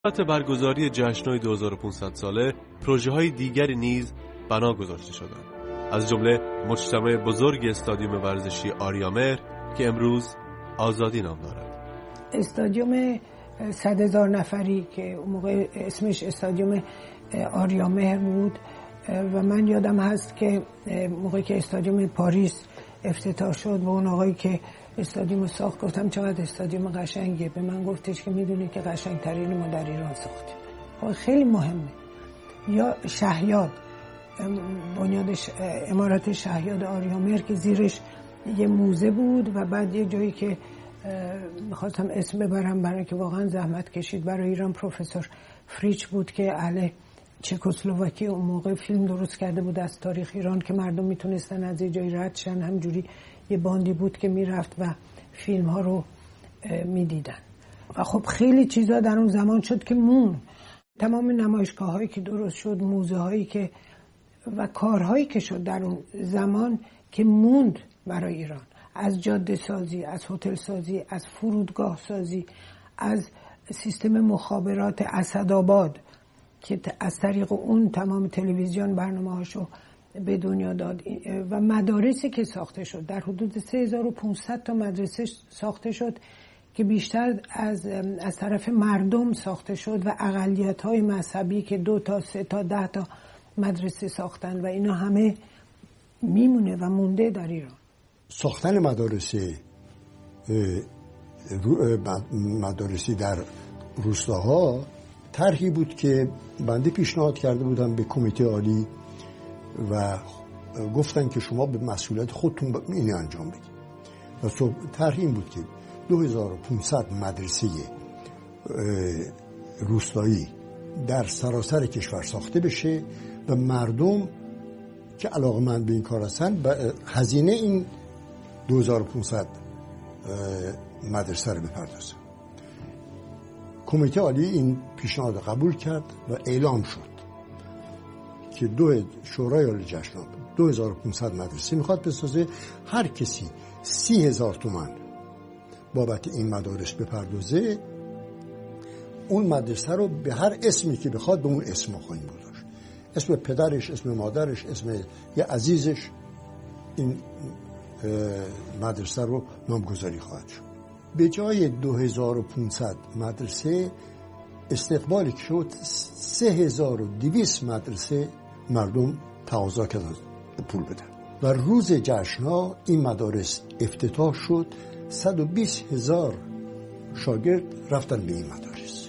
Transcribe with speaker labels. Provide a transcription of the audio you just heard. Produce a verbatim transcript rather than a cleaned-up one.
Speaker 1: بابت برگزاری جشن‌های دو هزار و پانصد ساله پروژه‌های دیگری نیز بنا گذاشته شدند، از جمله مجتمع بزرگ استادیوم ورزشی آریامهر که امروز آزادی نام دارد.
Speaker 2: استادیوم صد هزار نفری که اون موقع اسمش استادیوم آریامهر بود و من یادم هست که موقعی که استادیوم پاریس افتتاح شد و اون آقایی که استادیوم ساخت گفتم چقدر استادیوم قشنگه، به من گفتش که میدونی که قشنگترین ما در ایران ساختیم. خیلی مهمه. یا شهیاد، بنیاد امارت شهیاد آریامهر که زیرش یه موزه بود و بعد یه جایی که میخواستم اسم ببرم برای که واقعا زحمت کشید برای ایران، پروفسور فریچ بود که اهل چکسلواکی اون موقع فیلم درست کرده بود از تاریخ ایران که مردم میتونستن از یه جایی رد شن. همجوری یه باندی بود که میرفت و فیلم ها رو میدیدن و خب خیلی چیزا در اون زمان شد که مون. تمام نمایشگاه هایی که درست شد، موزه هایی که و کارهایی که شد در اون زمان که موند برای ایران، از جاده سازی، از هتل سازی، از فرودگاه سازی، از سیستم مخابرات اسدآباد که از طریق اون تمام تلویزیون برنامه هاشو به دنیا داد و مدارسی که ساخته شد. در حدود سه هزار و پانصد تا مدرسه ساخته شد که بیشتر از از طرف مردم ساخته شد و اقلیت‌های مذهبی که دو تا سه تا ده تا مدرسه ساختن و اینا همه میمونه و مونده در ایران.
Speaker 3: ساختن مدارسی مدارسی در روستاها طرحی بود که بنده پیشنهاد کرده بودم به کمیته عالی و گفتن که شما به مسئولیت خودتون اینو انجام بدید. و طرح این بود که دو هزار و پانصد مدرسه روستایی در سراسر کشور ساخته بشه و مردم که علاقه‌مند به این کار هستن هزینه این دو هزار و پانصد مدرسه رو بپردازن. کمیته عالی این پیشنهاد قبول کرد و اعلام شد که دو شورای عالی جشن‌ها دو هزار و پانصد مدرسه میخواد بسازه. هر کسی سی هزار تومان بابت این مدارس بپردازه، اون مدرسه رو به هر اسمی که بخواد به اون اسم خواهیم گذاشت. اسم پدرش، اسم مادرش، اسم یه عزیزش، این مدرسه رو نامگذاری خواهد شد. به جای دو هزار و پانصد مدرسه استقبالی که شد سه هزار و دویست مدرسه مردم تقاضا کردن پول بدن و روز جشن‌ها این مدارس افتتاح شد. صد و بیست هزار شاگرد رفتن به این مدارس.